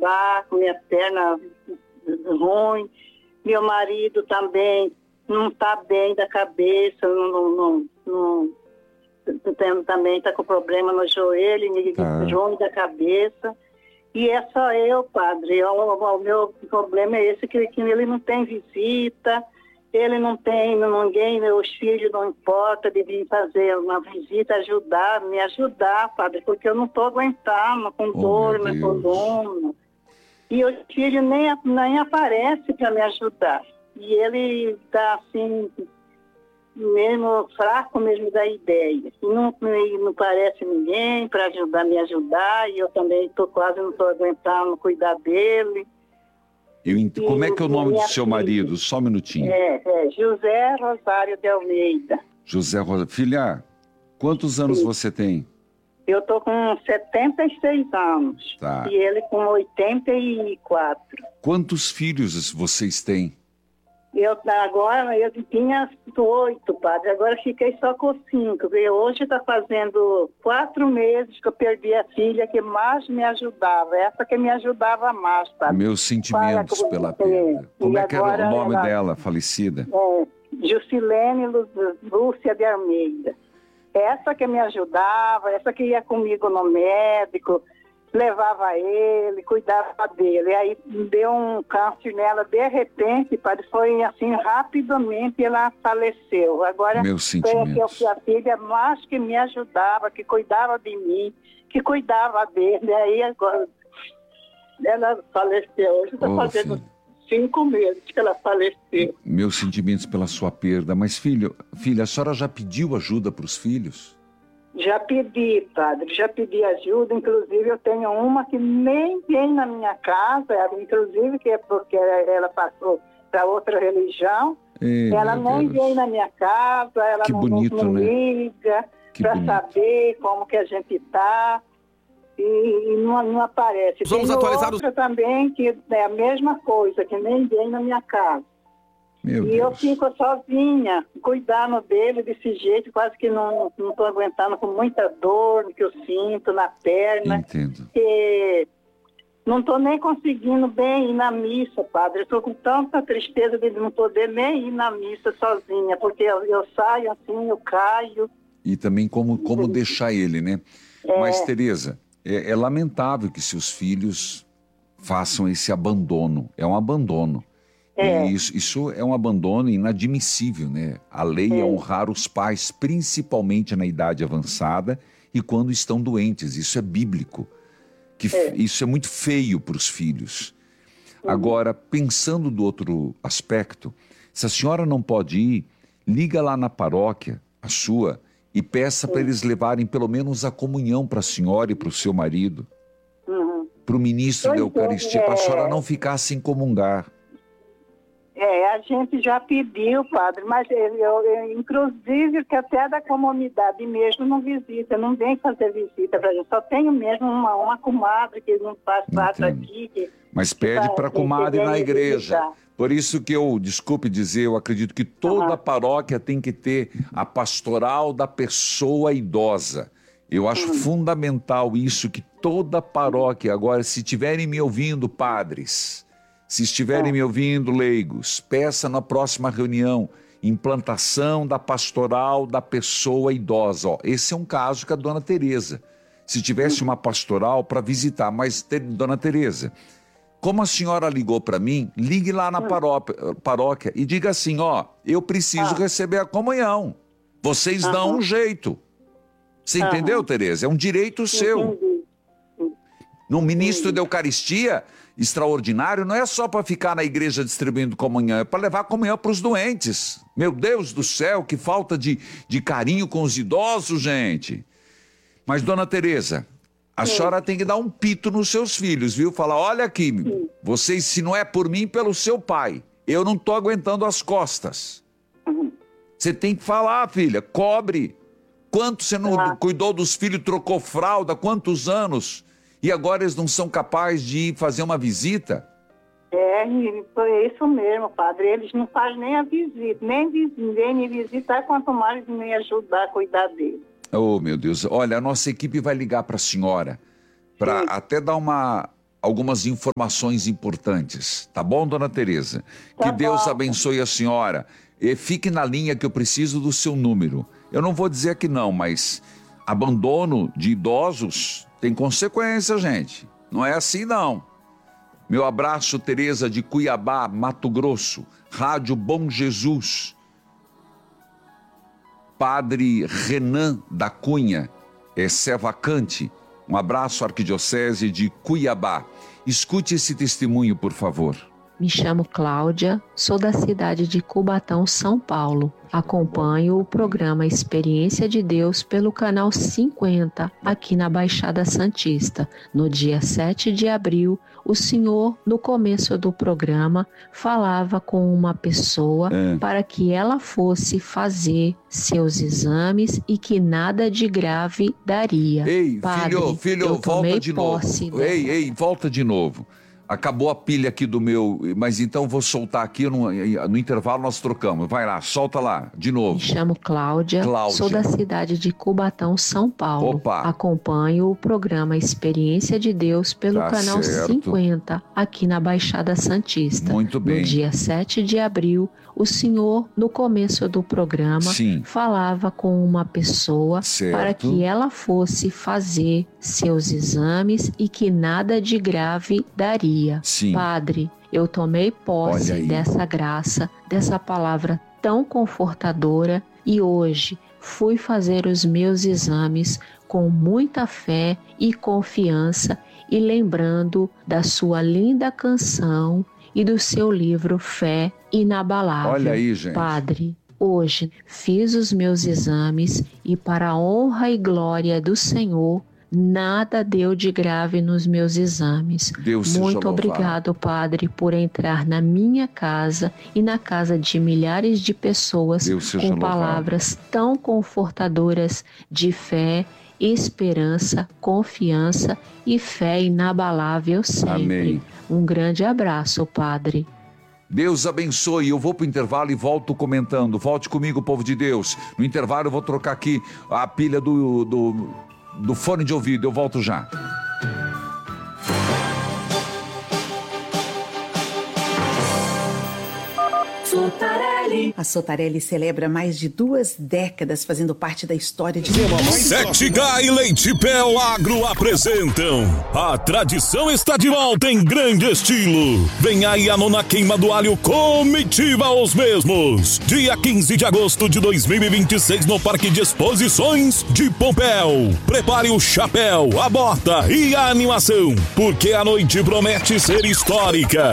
fraco, minha perna ruim. Meu marido também não está bem da cabeça, também está com problema no joelho, ruim da cabeça. E é só eu, padre. O meu problema é esse, que ele não tem visita, ele não tem ninguém, meus filhos não importa de vir fazer uma visita, me ajudar, padre, porque eu não estou aguentando com dor na coluna. E os filhos nem aparecem para me ajudar. E ele está assim, mesmo fraco mesmo da ideia. E não parece ninguém para me ajudar, e eu também quase não estou aguentando cuidar dele. Como é que é o nome do seu marido? Só um minutinho. José Rosário de Almeida. José Rosário. Filha, quantos anos você tem? Eu estou com 76 anos. Tá. E ele com 84. Quantos filhos vocês têm? Agora eu tinha 8, padre. Agora fiquei só com 5. Hoje está fazendo 4 meses que eu perdi a filha que mais me ajudava. Essa que me ajudava mais, padre. Meus sentimentos pela perda. Como é que era o nome dela, falecida? Juscelene Lúcia de Almeida. Essa que me ajudava, essa que ia comigo no médico, levava ele, cuidava dele. E aí deu um câncer nela, de repente, padre, foi assim, rapidamente ela faleceu. Agora foi a filha mais que me ajudava, que cuidava de mim, que cuidava dele. E aí agora ela faleceu. Hoje está fazendo 5 meses que ela faleceu. Meus sentimentos pela sua perda. Mas filha, a senhora já pediu ajuda para os filhos? Já pedi, padre, já pedi ajuda. Inclusive eu tenho uma que nem vem na minha casa, inclusive que é porque ela passou para outra religião. Ela nem vem na minha casa, ela não liga para saber como que a gente está. E não aparece. Vamos atualizar outra também que é a mesma coisa, que nem vem na minha casa. Eu fico sozinha, cuidando dele desse jeito, quase que não estou aguentando, com muita dor que eu sinto na perna. Entendo. E não estou nem conseguindo bem ir na missa, padre. Eu estou com tanta tristeza de não poder nem ir na missa sozinha, porque eu saio assim, eu caio. E também como deixar ele, né? Mas, Tereza, é lamentável que seus filhos façam esse abandono. É um abandono. Isso é um abandono inadmissível, né? A lei é honrar os pais, principalmente na idade avançada e quando estão doentes. Isso é bíblico. Isso é muito feio para os filhos. Agora, pensando do outro aspecto, se a senhora não pode ir, liga lá na paróquia, a sua, e peça para eles levarem pelo menos a comunhão para a senhora e para o seu marido, para o ministro da Eucaristia, para a senhora não ficar sem comungar. A gente já pediu, padre, mas inclusive que até da comunidade mesmo não visita, não vem fazer visita pra gente. Só tenho mesmo uma comadre que não faz parte aqui. Mas pede para a comadre na igreja. Visitar. Por isso que desculpe dizer, eu acredito que toda paróquia tem que ter a pastoral da pessoa idosa. Eu acho fundamental isso, que toda paróquia, agora, se estiverem me ouvindo, padres, se estiverem me ouvindo, leigos, peça na próxima reunião, implantação da pastoral da pessoa idosa. Esse é um caso com a dona Tereza. Se tivesse uma pastoral para visitar, mas, dona Tereza, como a senhora ligou para mim, ligue lá na paróquia e diga assim, eu preciso receber a comunhão. Vocês dão um jeito. Você entendeu, Tereza? É um direito seu. No ministro da Eucaristia extraordinário, não é só para ficar na igreja distribuindo comunhão, é para levar comunhão para os doentes. Meu Deus do céu, que falta de carinho com os idosos, gente. Mas, dona Tereza, a senhora tem que dar um pito nos seus filhos, viu? Falar, olha aqui, vocês, se não é por mim, pelo seu pai, eu não estou aguentando as costas. Você tem que falar, filha, cobre. Quanto você não cuidou dos filhos, trocou fralda, quantos anos? E agora eles não são capazes de ir fazer uma visita? É isso mesmo, padre. Eles não fazem nem a visita, nem me visitar, quanto mais me ajudar a cuidar deles. Oh, meu Deus. Olha, a nossa equipe vai ligar para a senhora, para até dar uma algumas informações importantes. Tá bom, dona Tereza? Tá que Deus bom. abençoe a senhora. E fique na linha que eu preciso do seu número. Eu não vou dizer que não, mas abandono de idosos tem consequência, gente. Não é assim, não. Meu abraço, Tereza de Cuiabá, Mato Grosso. Rádio Bom Jesus. Padre Renan da Cunha, Sé Vacante. Um abraço, Arquidiocese de Cuiabá. Escute esse testemunho, por favor. Me chamo Cláudia, sou da cidade de Cubatão, São Paulo. Acompanho o programa Experiência de Deus pelo canal 50, aqui na Baixada Santista. No dia 7 de abril, o senhor, no começo do programa, falava com uma pessoa para que ela fosse fazer seus exames e que nada de grave daria. Ei, Padre, filho, volta de novo. Ei, volta de novo. Acabou a pilha aqui do meu, mas então vou soltar aqui, no intervalo nós trocamos. Vai lá, solta lá, de novo. Me chamo Cláudia, sou da cidade de Cubatão, São Paulo. Opa. Acompanho o programa Experiência de Deus pelo canal certo. 50, aqui na Baixada Santista. Muito bem. No dia 7 de abril, o senhor, no começo do programa, Sim. falava com uma pessoa Certo. para que ela fosse fazer seus exames e que nada de grave daria. Sim. Padre, eu tomei posse Olha aí. dessa graça, dessa palavra tão confortadora e hoje fui fazer os meus exames com muita fé e confiança e lembrando da sua linda canção e do seu livro Fé Inabalável. Olha aí, gente. Padre, hoje fiz os meus exames e para a honra e glória do Senhor, nada deu de grave nos meus exames. Deus seja Muito louvado. obrigado, Padre, por entrar na minha casa e na casa de milhares de pessoas Deus seja com louvado. palavras tão confortadoras de fé, esperança, confiança e fé inabalável sempre. Amém. Um grande abraço, Padre. Deus abençoe. Eu vou para o intervalo e volto comentando. Volte comigo, povo de Deus. No intervalo eu vou trocar aqui a pilha do fone de ouvido. Eu volto já. A Sotarelli celebra mais de 2 décadas fazendo parte da história de... Sectiga e Leite Pel Agro apresentam A Tradição Está de Volta em grande estilo. Vem aí a 9ª queima do alho comitiva aos mesmos. Dia 15 de agosto de 2026 no Parque de Exposições de Pompéu. Prepare o chapéu, a bota e a animação, porque a noite promete ser histórica.